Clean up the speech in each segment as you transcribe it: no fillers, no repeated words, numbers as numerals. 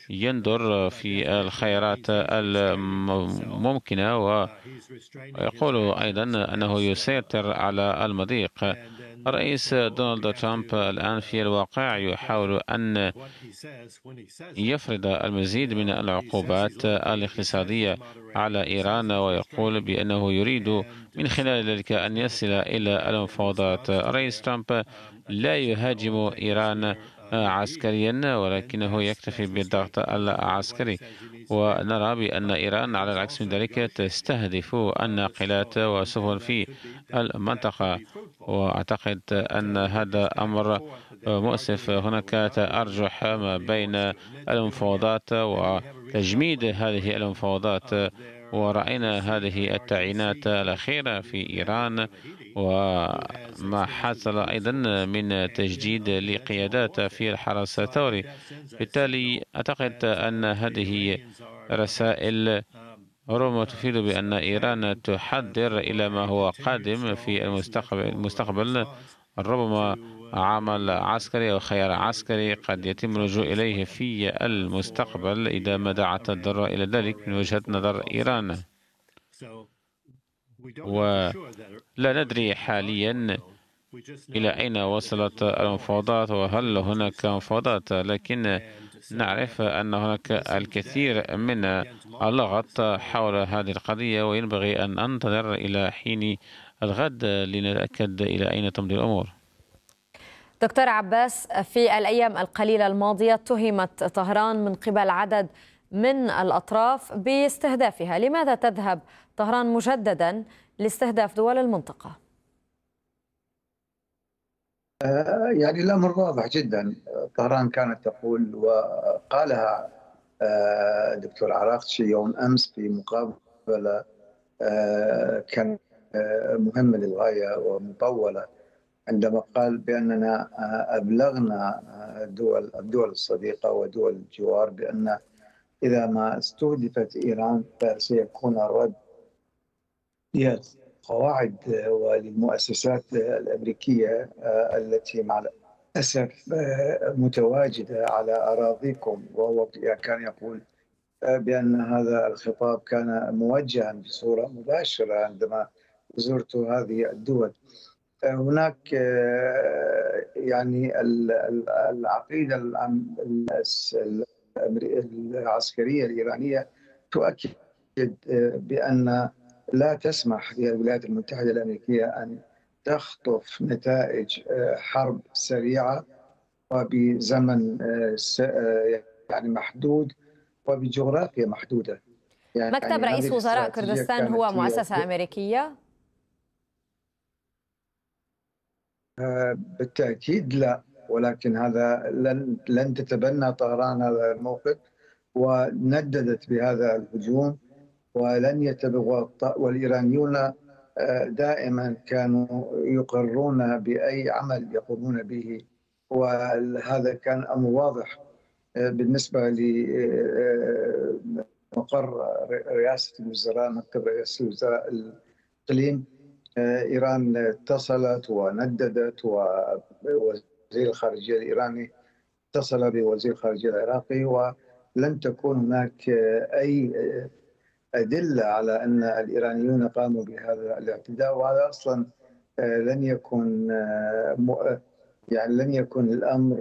ينظر في الخيارات الممكنة، ويقول أيضا أنه يسيطر على المضيق. الرئيس دونالد ترامب الآن في الواقع يحاول أن يفرض المزيد من العقوبات الاقتصادية على إيران، ويقول بأنه يريد من خلال ذلك أن يصل إلى المفاوضات. الرئيس ترامب لا يهاجم إيران عسكريا، ولكنه يكتفي بالضغط العسكري. ونرى بأن إيران على العكس من ذلك تستهدف الناقلات وسفن في المنطقة، وأعتقد أن هذا أمر مؤسف. هناك تأرجح ما بين المفاوضات وتجميد هذه المفاوضات، ورأينا هذه التعيينات الأخيرة في إيران، وما حصل أيضا من تجديد لقيادات في الحرس الثوري. بالتالي أعتقد أن هذه رسائل ربما تفيد بأن إيران تحضر إلى ما هو قادم في المستقبل. ربما عمل عسكري أو خيار عسكري قد يتم اللجوء إليه في المستقبل إذا ما دعت الضرورة إلى ذلك من وجهة نظر إيران. ولا ندري حاليا إلى أين وصلت المفاوضات وهل هناك مفاوضات، لكن نعرف أن هناك الكثير من اللغط حول هذه القضية، وينبغي أن ننتظر إلى حين الغد لنتأكد إلى أين تمضي الأمور. دكتور عباس، في الأيام القليلة الماضية اتهمت طهران من قبل عدد من الأطراف باستهدافها. لماذا تذهب طهران مجددا لاستهداف دول المنطقة؟ يعني الأمر واضح جدا. طهران كانت تقول وقالها دكتور عراقشي يوم أمس في مقابلة كان مهمة للغاية ومطولة، عندما قال بأننا أبلغنا الدول الصديقة ودول الجوار بأن إذا ما استهدفت إيران فسيكون الرد للقواعد وللمؤسسات الأمريكية التي مع الأسف متواجدة على أراضيكم. وهو كان يقول بأن هذا الخطاب كان موجها بصورة مباشرة عندما زرت هذه الدول. هناك يعني العقيدة العسكرية الإيرانية تؤكد بأن لا تسمح للولايات المتحدة الأمريكية أن تخطف نتائج حرب سريعة وبزمن يعني محدود وبجغرافيا محدودة. يعني مكتب رئيس وزراء كردستان هو مؤسسة أمريكية؟ بالتأكيد لا، ولكن هذا لن تتبنى طهران هذا الموقف، ونددت بهذا الهجوم ولن يتبغوا. والإيرانيون دائما كانوا يقرون بأي عمل يقومون به، وهذا كان أمر واضح. بالنسبة لمقر رئاسة الوزراء، مكتب رئاسة الوزراء الإقليم، إيران اتصلت ونددت، ووزير الخارجية الإيراني اتصل بوزير الخارجية العراقي، ولن تكون هناك أي أدلة على أن الإيرانيون قاموا بهذا الاعتداء. وهذا أصلا لن يكون يعني لن يكون الأمر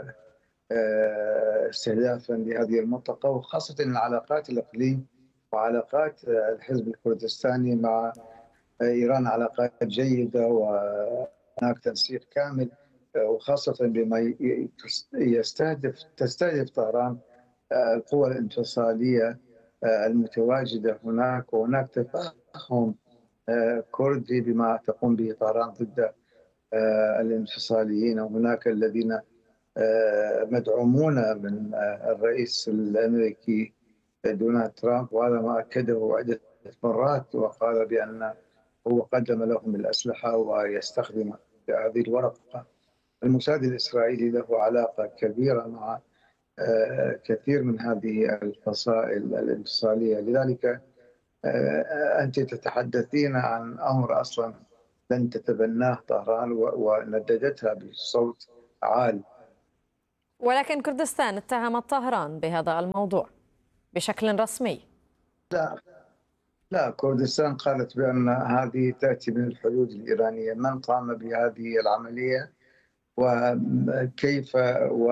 استهدافا لهذه المنطقة، وخاصة العلاقات الإقليم وعلاقات الحزب الكردستاني مع إيران علاقات جيدة، وهناك تنسيق كامل، وخاصة بما تستهدف طهران القوى الانفصالية المتواجدة هناك، وهناك تفاهم كردي بما تقوم به طهران ضد الانفصاليين، وهناك الذين مدعومون من الرئيس الأمريكي دونالد ترامب، وهذا ما أكده عدة مرات، وقال بأن هو قدم لهم الأسلحة ويستخدم هذه الورقة. الموساد الإسرائيلي له علاقة كبيرة مع كثير من هذه الفصائل الانفصالية. لذلك أنت تتحدثين عن أمر أصلا لن تتبناه طهران، ونددتها بصوت عال. ولكن كردستان اتهمت طهران بهذا الموضوع بشكل رسمي. لا، كردستان قالت بأن هذه تأتي من الحدود الإيرانية. من قام بهذه العملية وكيف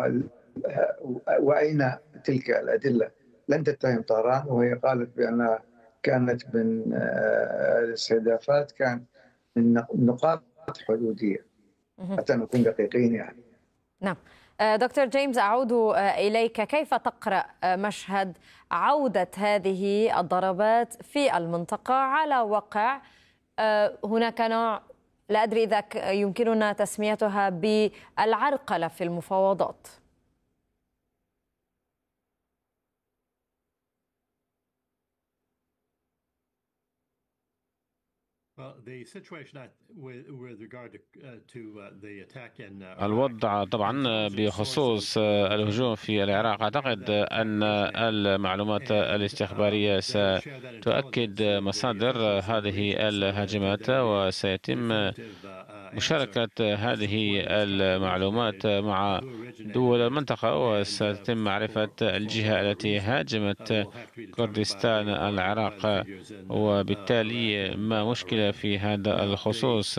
وأين تلك الأدلة؟ لن تتهم طهران، وهي قالت بأنها كانت من الاستهدافات، كانت من نقاط حدودية، حتى نكون دقيقين يعني. نعم. دكتور جيمس، أعود إليك. كيف تقرأ مشهد عودة هذه الضربات في المنطقة على وقع هناك نوع، لا أدري إذا يمكننا تسميتها بالعرقلة في المفاوضات؟ الوضع طبعا بخصوص الهجوم في العراق، أعتقد أن المعلومات الاستخبارية ستؤكد مصادر هذه الهجمات، وسيتم مشاركة هذه المعلومات مع دول المنطقة، وستتم معرفة الجهة التي هاجمت كردستان العراق، وبالتالي ما مشكلة في هذا الخصوص.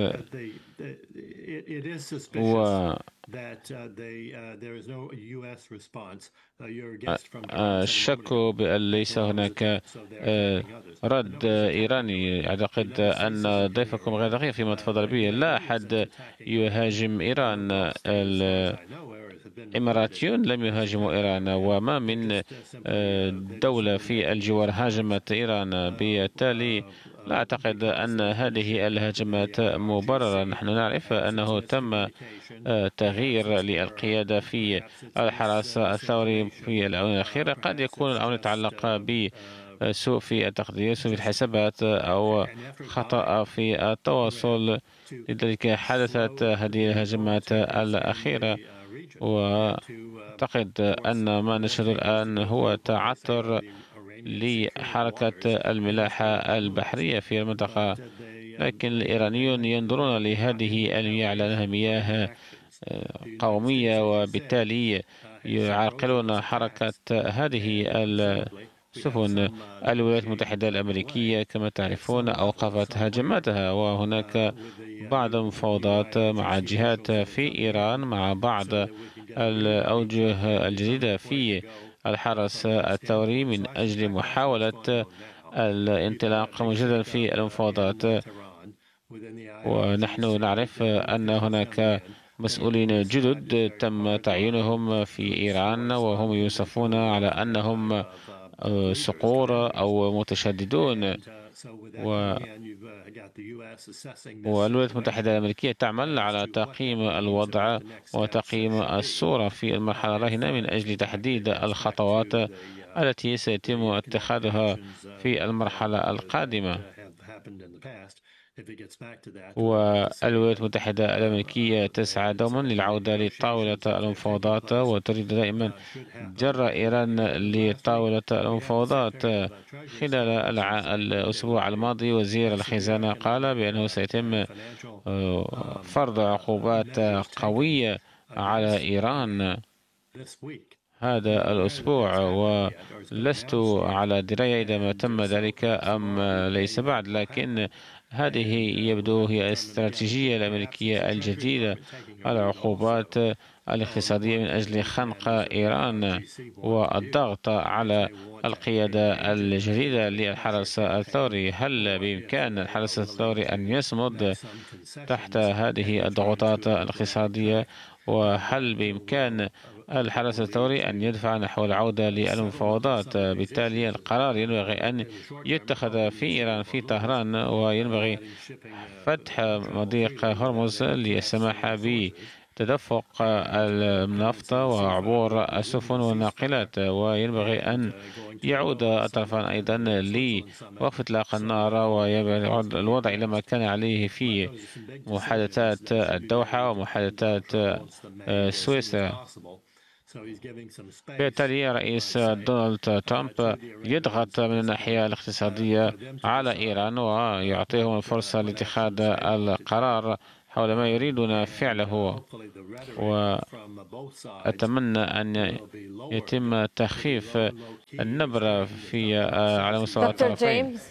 الشك بأن ليس هناك رد إيراني. أعتقد أن ضيفكم غير دقيق فيما تفضل به. لا أحد يهاجم إيران. الإماراتيون لم يهاجموا إيران، وما من دولة في الجوار هاجمت إيران. بالتالي لا أعتقد أن هذه الهجمات مبررة. نحن نعرف أنه تم تغيير للقيادة في الحرس الثوري في الآونة الأخيرة. قد يكون الأمر يتعلق بسوء في التقدير، سوء في الحسابات، أو خطأ في التواصل. لذلك حدثت هذه الهجمات الأخيرة، وأعتقد أن ما نشهد الآن هو تعثر لحركة الملاحة البحرية في المنطقة. لكن الإيرانيون ينظرون لهذه المياه على أنها مياه قومية، وبالتالي يعرقلون حركة هذه السفن. الولايات المتحدة الأمريكية كما تعرفون أوقفت هجماتها، وهناك بعض المفاوضات مع جهات في إيران، مع بعض الأوجه الجديدة في الحرس الثوري من أجل محاولة الانطلاق مجددا في المفاوضات. ونحن نعرف أن هناك مسؤولين جدد تم تعيينهم في إيران، وهم يوصفون على أنهم صقور أو متشددون. والولايات المتحدة الأمريكية تعمل على تقييم الوضع وتقييم الصورة في المرحلة الراهنة من أجل تحديد الخطوات التي سيتم اتخاذها في المرحلة القادمة. والولايات المتحدة الأمريكية تسعى دوما للعودة لطاولة المفاوضات، وتريد دائما جر إيران لطاولة المفاوضات. خلال الأسبوع الماضي وزير الخزانة قال بأنه سيتم فرض عقوبات قوية على إيران هذا الأسبوع، ولست على دراية إذا ما تم ذلك أم ليس بعد. لكن هذه يبدو هي الاستراتيجية الأمريكية الجديدة، العقوبات الاقتصادية من أجل خنق إيران والضغط على القيادة الجديدة للحرس الثوري. هل بإمكان الحرس الثوري أن يصمد تحت هذه الضغوطات الاقتصادية؟ وهل بإمكان الحرس الثوري أن يدفع نحو العودة للمفاوضات؟ بالتالي القرار ينبغي أن يتخذ في إيران في طهران، وينبغي فتح مضيق هرمز للسماح بتدفق النفط وعبور السفن والناقلات، وينبغي أن يعود الطرفان أيضا لوقف إطلاق النار ويعود الوضع إلى ما كان عليه في محادثات الدوحة ومحادثات سويسرا. بالتالي رئيس دونالد ترامب يضغط من الناحية الاقتصادية على إيران ويعطيهم الفرصة لاتخاذ القرار حول ما يريدون فعله، وأتمنى أن يتم تخفيف النبرة على مستوى دكتور الطرفين. جيمس،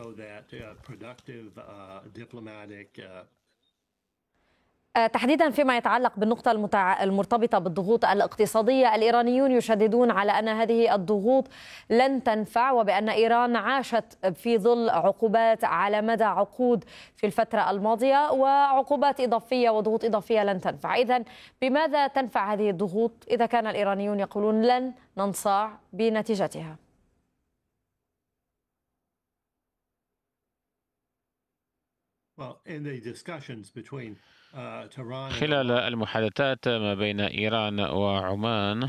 تحديدا فيما يتعلق بالنقطة المرتبطة بالضغوط الاقتصادية، الإيرانيون يشددون على أن هذه الضغوط لن تنفع، وبأن إيران عاشت في ظل عقوبات على مدى عقود في الفترة الماضية، وعقوبات إضافية وضغوط إضافية لن تنفع. إذن بماذا تنفع هذه الضغوط إذا كان الإيرانيون يقولون لن ننصاع بنتيجتها؟ خلال المحادثات ما بين إيران وعمان،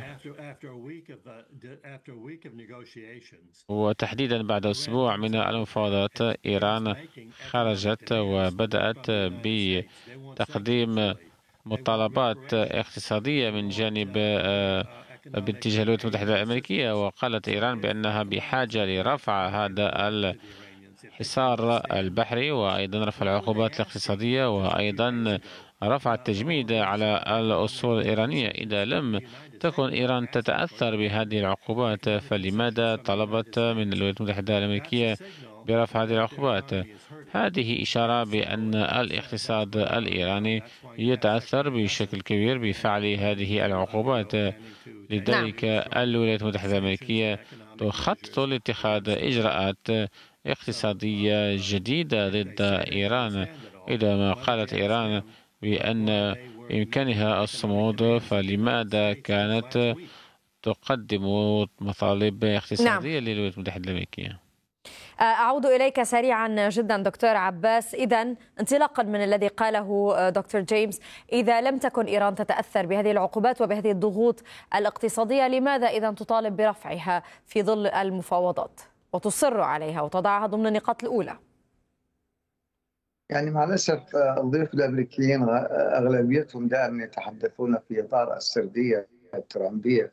وتحديدا بعد أسبوع من المفاوضات، إيران خرجت وبدأت بتقديم مطالبات اقتصادية من جانب باتجاه الولايات المتحدة الأمريكية، وقالت إيران بأنها بحاجة لرفع هذا الحصار البحري، وأيضا رفع العقوبات الاقتصادية، وأيضا رفع التجميد على الأصول الإيرانية. إذا لم تكن إيران تتأثر بهذه العقوبات، فلماذا طلبت من الولايات المتحدة الأمريكية برفع هذه العقوبات؟ هذه إشارة بأن الاقتصاد الإيراني يتأثر بشكل كبير بفعل هذه العقوبات. لذلك الولايات المتحدة الأمريكية تخطط لاتخاذ إجراءات اقتصادية جديدة ضد إيران. إذا ما قالت إيران بأن بإمكانها الصمود، فلماذا كانت تقدم مطالب اقتصادية للولايات المتحدة الأمريكية؟ أعود إليك سريعا جدا دكتور عباس. إذن انطلاقا من الذي قاله دكتور جيمس، إذا لم تكن إيران تتأثر بهذه العقوبات وبهذه الضغوط الاقتصادية، لماذا إذا تطالب برفعها في ظل المفاوضات وتصر عليها وتضعها ضمن النقاط الأولى؟ يعني مع الأسف الضيوف الأمريكيين أغلبيتهم دائما يتحدثون في إطار السردية الترامبية،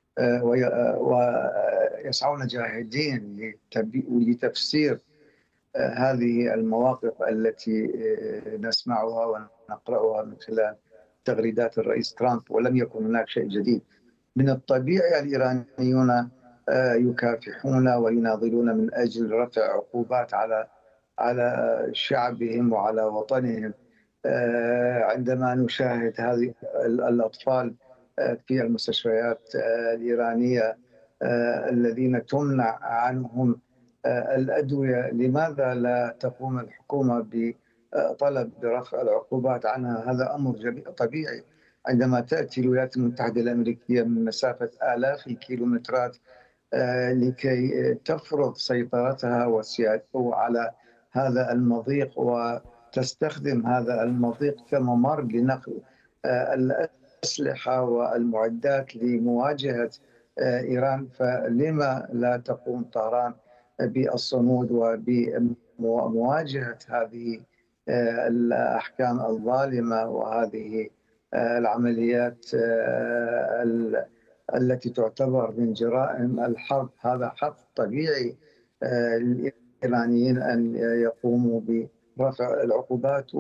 ويسعون جاهدين لتفسير هذه المواقف التي نسمعها ونقرأها من خلال تغريدات الرئيس ترامب، ولم يكن هناك شيء جديد. من الطبيعي الإيرانيون يكافحون ويناضلون من أجل رفع عقوبات على شعبهم وعلى وطنهم. عندما نشاهد هذه الأطفال في المستشفيات الإيرانية الذين تمنع عنهم الأدوية، لماذا لا تقوم الحكومة بطلب برفع العقوبات عنها؟ هذا أمر طبيعي. عندما تأتي الولايات المتحدة الأمريكية من مسافة آلاف الكيلومترات لكي تفرض سيطرتها وسيادتها على هذا المضيق، وتستخدم هذا المضيق كممر لنقل الأسلحة والمعدات لمواجهة إيران، فلما لا تقوم طهران بالصمود وبمواجهة هذه الأحكام الظالمة وهذه العمليات التي تعتبر من جرائم الحرب؟ هذا حق طبيعي للإيرانيين أن يقوموا برفع العقوبات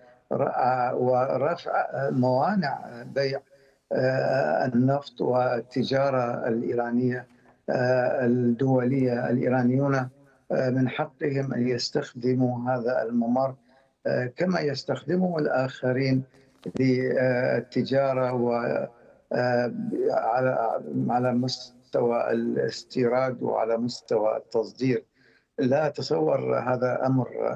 ورفع موانع بيع النفط والتجارة الإيرانية الدولية. الإيرانيون من حقهم أن يستخدموا هذا الممر كما يستخدمه الآخرين للتجارة على مستوى الاستيراد وعلى مستوى التصدير. لا أتصور هذا أمر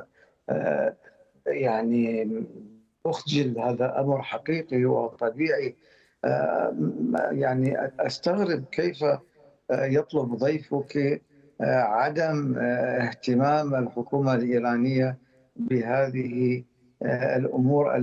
يعني أخجل، هذا أمر حقيقي وطبيعي. يعني أستغرب كيف يطلب ضيفك عدم اهتمام الحكومة الإيرانية بهذه الأمور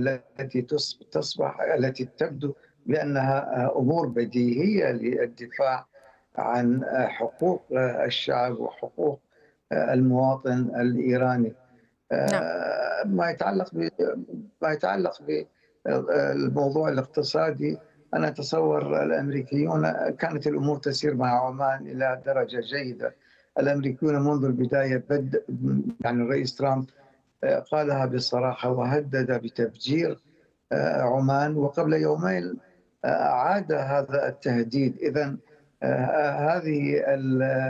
التي تبدو بأنها أمور بديهية للدفاع عن حقوق الشعب وحقوق المواطن الإيراني. ما يتعلق بالموضوع الاقتصادي، أنا أتصور الأمريكيون كانت الأمور تسير مع عمان إلى درجة جيدة. الأمريكيون منذ البداية يعني الرئيس ترامب قالها بصراحة وهدد بتفجير عمان، وقبل يومين أعاد هذا التهديد. إذن هذه